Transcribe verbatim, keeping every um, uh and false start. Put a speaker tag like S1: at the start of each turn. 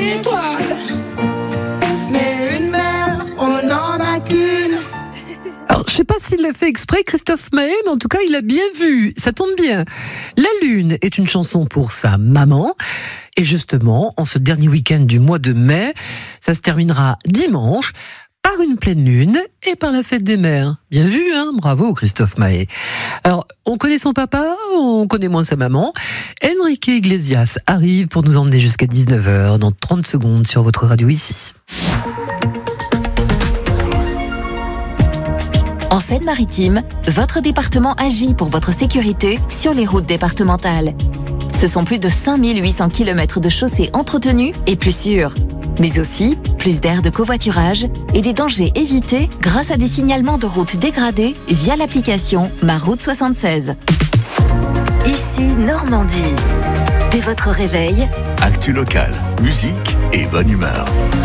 S1: d'étoiles. Mais une mère, on n'en a qu'une.
S2: Alors, je sais pas s'il l'a fait exprès, Christophe Maé, mais en tout cas, il a bien vu. Ça tombe bien. La Lune est une chanson pour sa maman. Et justement, en ce dernier week-end du mois de mai, ça se terminera dimanche par une pleine lune et par la fête des mères. Bien vu, hein ? Bravo, Christophe Maé. Alors, on connaît son papa, on connaît moins sa maman. Enrique Iglesias arrive pour nous emmener jusqu'à dix-neuf heures, dans trente secondes sur votre radio ici.
S3: En Seine-Maritime, votre département agit pour votre sécurité sur les routes départementales. Ce sont plus de cinq mille huit cents kilomètres de chaussées entretenues et plus sûres. Mais aussi plus d'aires de covoiturage et des dangers évités grâce à des signalements de routes dégradées via l'application Ma Route soixante-seize.
S4: Ici Normandie. Dès votre réveil,
S5: actu local, musique et bonne humeur.